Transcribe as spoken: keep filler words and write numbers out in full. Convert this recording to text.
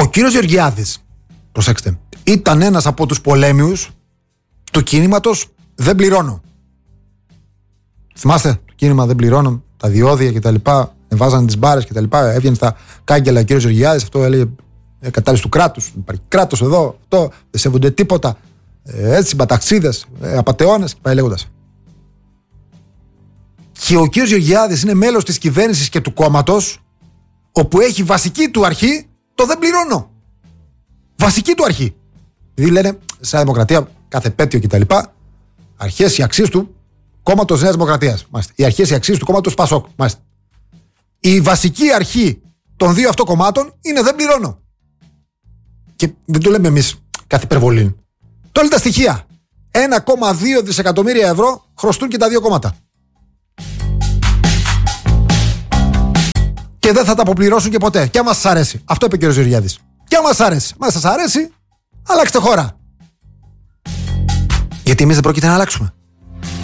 κύριος Γεωργιάδης, προσέξτε, ήταν ένας από τους πολέμιους του κίνηματος «Δεν πληρώνω». Θυμάστε το κίνημα «Δεν πληρώνω», τα διόδια κτλ. Βάζανε τις μπάρες κτλ. Έβγαινε στα κάγκελα ο κύριος Γεωργιάδης, αυτό έλεγε ε, κατάρρευση του κράτους. Υπάρχει κράτος εδώ, αυτό, δεν σέβονται τίποτα. Ε, έτσι, μπαταξίδες, ε, απατεώνες και πάει λέγοντας. Και ο κύριος Γεωργιάδης είναι μέλος της κυβέρνησης και του κόμματος, όπου έχει βασική του αρχή το «Δεν πληρώνω». Βασική του αρχή. Δηλαδή λένε, σαν δημοκρατία, κάθε επέτειο κτλ. Αρχές οι αξίες του κόμματος Νέας Δημοκρατίας. Μάλιστα. Οι αρχές οι αξίες του κόμματος Πασόκ. Μάλιστα. Η βασική αρχή των δύο αυτών κομμάτων είναι «Δεν πληρώνω». Και δεν το λέμε εμείς κάθε υπερβολή. Το λένε τα στοιχεία. ένα κόμμα δύο δισεκατομμύρια ευρώ χρωστούν και τα δύο κόμματα. Και δεν θα τα αποπληρώσουν και ποτέ. Και άμα σας αρέσει. Αυτό είπε ο κ. Γεωργιάδης. Και άμα σας αρέσει. Μα σας αρέσει, αλλάξτε χώρα. Γιατί εμείς δεν πρόκειται να αλλάξουμε.